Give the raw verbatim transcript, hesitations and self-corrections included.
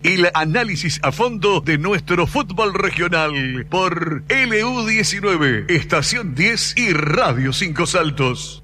El análisis a fondo de nuestro fútbol regional por L U diecinueve, Estación diez y Radio Cinco Saltos.